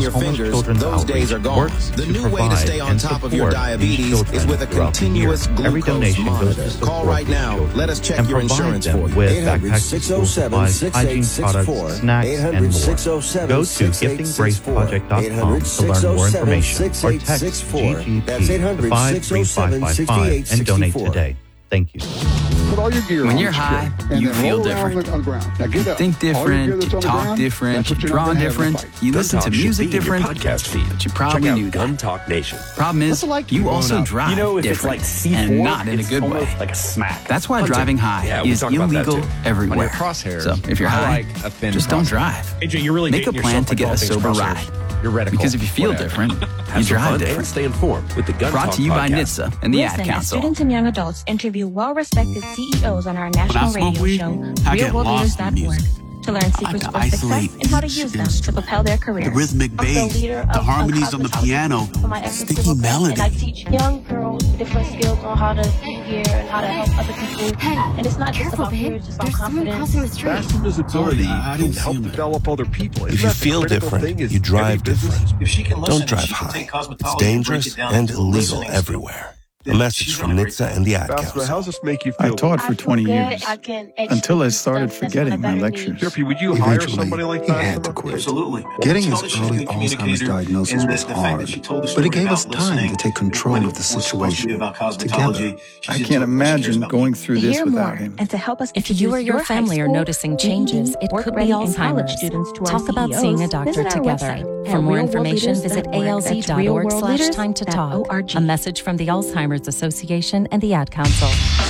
your Homeless fingers, Children's those days are Outreach gone. works The to new way to provide stay on and top of your support diabetes these children is with a throughout the continuous year. Every glucose donation goes to monitor. support Call right these now. children Let us check and your provide insurance them for you. with 800 backpacks, school 607 supplies, hygiene 6864. products, snacks, 800 and more. 607 Go to 6864. giftinggraceproject.com to learn more information or text 6864. GGP That's 800 to 53555 and donate 6864. today. Thank you. Put all your gear When on you're the high, strip, and you then feel roll around different. on the ground. Now get You up. think All your gear different, that's you on the talk ground, different, that's what you you're not draw gonna have in a different, fight. you Gun listen to Talk should music be your different, podcast feed. but you probably Check out knew Gun that. Talk Nation. Problem is, What's it like you growing also up? drive You know, if it's different, like C4, and not in a it's good way. almost like a smack. That's why Hunting. driving high Yeah, we is talked about that illegal too. everywhere. On your crosshairs, So if you're I high, like a thin just don't crosshair. drive. AJ, you're really Make a getting plan yourself to get a involved in sober crosshairs. ride. You're radical. Because if you feel Whatever. different, you Have some drive fun and different. stay informed with the Gun Brought Talk to you by podcast. NHTSA and the Ad Listen as Council. students and young adults interview well-respected CEOs on our national smoke radio weed, show, I get lost in the realworldleaders.org, music. to learn secrets to for success isolate and how to each use them to instrument. propel their careers. The rhythmic I'm the bass, leader the of harmonies on the Cosmetology piano, for my efforts sticky to look up, melody. And I teach young girls different skills on how to be here and how to help other people. And it's not just about fear, it's just about confidence. That's visibility I to didn't see help him. develop other people. If Isn't you that the feel critical different, thing is you drive every business- different. If she can listen, Don't drive she can high. take cosmetology It's and break dangerous it down and to illegal listening everywhere. A skill. message She's from gonna break NHTSA and the Ad Ambassador, Council. how's this make you I feel? taught for 20 years until I started forgetting my lectures. Jeffrey, would you hire somebody like he that? had to quit. Absolutely. Getting Tell his her she's a early good Alzheimer's communicator, diagnosis and was the fact hard, that she told the but story it gave us about time listening to take control when of it the was supposed to situation be about cosmetology. together. She's I into can't it. She cares imagine about going me. through To this hear without more him. and to help us If you or your family are noticing changes, it could be Alzheimer's. Talk about seeing a doctor together. For more information, visit alz.org/time to talk. A message from the Alzheimer's Association and the Ad Council.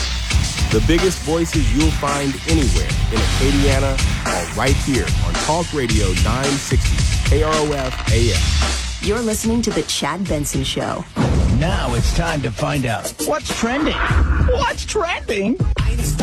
The biggest voices you'll find anywhere in Acadiana are right here on Talk Radio 960 KROF AM. You're listening to The Chad Benson Show. Now it's time to find out what's trending. What's trending?